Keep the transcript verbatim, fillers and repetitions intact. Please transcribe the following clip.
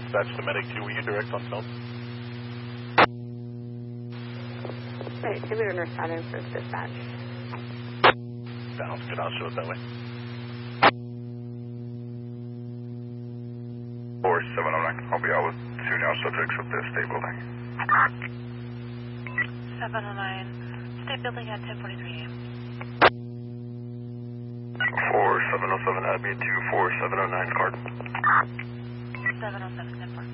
Dispatch to Medic two, will you direct on Snow? Right, give me a nurse sign in for dispatch. Sounds good, I'll show it that way. four seven oh nine, I'll be out with two now subjects at the state building. seven oh nine, state building at ten forty-three a m four seven oh seven, that'd be two four seven oh nine card. seven oh seven, ten four.